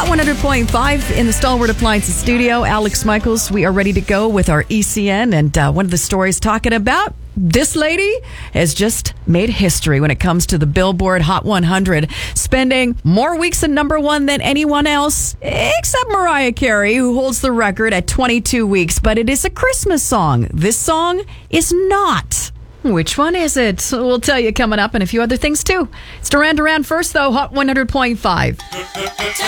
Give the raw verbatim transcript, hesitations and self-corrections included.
Hot one hundred point five in the Stalwart Appliances studio. Alex Michaels, we are ready to go with our E C N. And uh, one of the stories talking about this lady has just made history when it comes to the Billboard Hot one hundred, spending more weeks at number one than anyone else, except Mariah Carey, who holds the record at twenty-two weeks. But it is a Christmas song. This song is not. Which one is it? We'll tell you coming up, and a few other things, too. It's Duran Duran first, though. Hot one hundred point five.